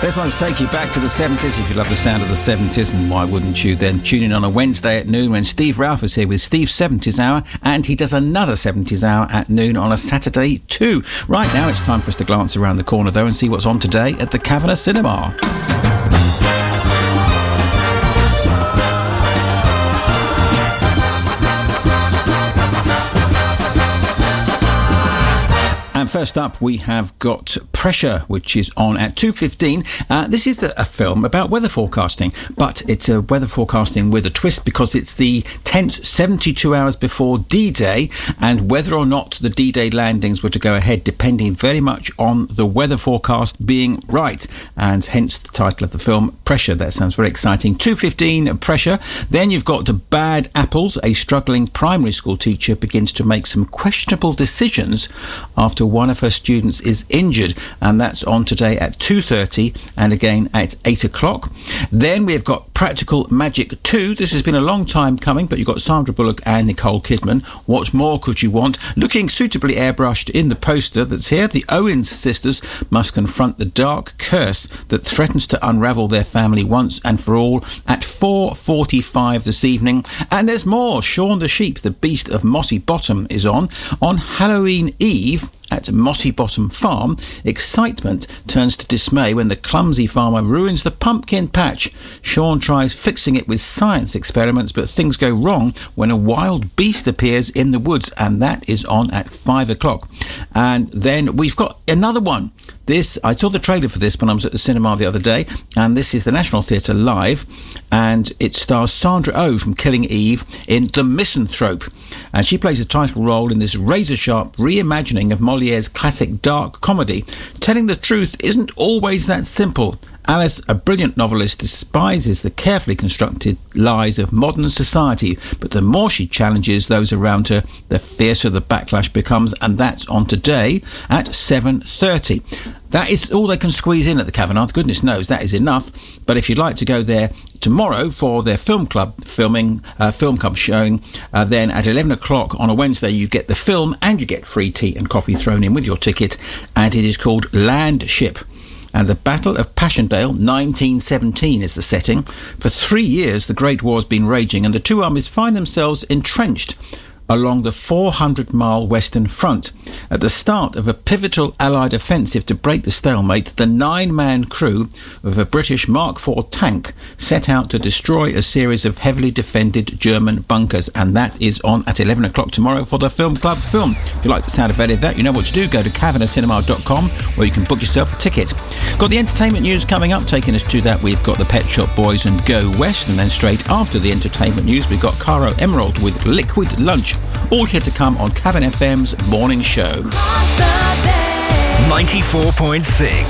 This one's take you back to the 70s. If you love the sound of the 70s, and why wouldn't you then tune in on a Wednesday at noon when Steve Ralph is here with Steve's 70s Hour, and he does another 70s Hour at noon on a Saturday too. Right now it's time for us to glance around the corner though and see what's on today at the Kavanagh Cinema. And first up, we have got Pressure, which is on at 2:15. This is a film about weather forecasting, but it's a weather forecasting with a twist because it's the tense 72 hours before D-Day, and whether or not the D-Day landings were to go ahead depending very much on the weather forecast being right, and hence the title of the film, Pressure. That sounds very exciting. 2:15, Pressure. Then you've got Bad Apples. A struggling primary school teacher begins to make some questionable decisions after one of her students is injured, and that's on today at 2:30 and again at 8 o'clock. Then we've got Practical Magic 2. This has been a long time coming, but you've got Sandra Bullock and Nicole Kidman. What more could you want? Looking suitably airbrushed in the poster that's here, the Owens sisters must confront the dark curse that threatens to unravel their family once and for all at 4:45 this evening. And there's more. Shaun the Sheep, the Beast of Mossy Bottom, is on Halloween Eve. At Mossy Bottom Farm, excitement turns to dismay when the clumsy farmer ruins the pumpkin patch. Shaun tries fixing it with science experiments, but things go wrong when a wild beast appears in the woods, and that is on at 5 o'clock. And then we've got another one. I saw the trailer for this when I was at the cinema the other day, and this is the National Theatre Live, and it stars Sandra Oh from Killing Eve in The Misanthrope, and she plays a title role in this razor-sharp reimagining of Moliere's classic dark comedy. Telling the truth isn't always that simple. Alice, a brilliant novelist, despises the carefully constructed lies of modern society, but the more she challenges those around her, the fiercer the backlash becomes, and that's on today at 7:30. That is all they can squeeze in at the Kavanagh. Goodness knows that is enough. But if you'd like to go there tomorrow for their film club film club showing, then at 11 o'clock on a Wednesday you get the film and you get free tea and coffee thrown in with your ticket, and it is called Land Ship. And the Battle of Passchendaele, 1917 is the setting. For 3 years, the Great War has been raging, and the two armies find themselves entrenched along the 400-mile Western Front. At the start of a pivotal Allied offensive to break the stalemate, the 9-man crew of a British Mark IV tank set out to destroy a series of heavily defended German bunkers, and that is on at 11 o'clock tomorrow for the Film Club film. If you like the sound of any of that, you know what to do. Go to kavanaghcinema.com where you can book yourself a ticket. Got the entertainment news coming up. Taking us to that, we've got the Pet Shop Boys and Go West, and then straight after the entertainment news, we've got Caro Emerald with Liquid Lunch. All here to come on Kavanagh FM's morning show. 94.6